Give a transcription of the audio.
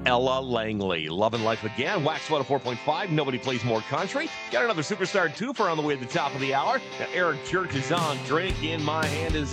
Ella Langley. Love and Life again. Wax 104.5. Nobody plays more country. Got another superstar twofer on the way to the top of the hour. Now, Eric Church is on. Drink in my hand is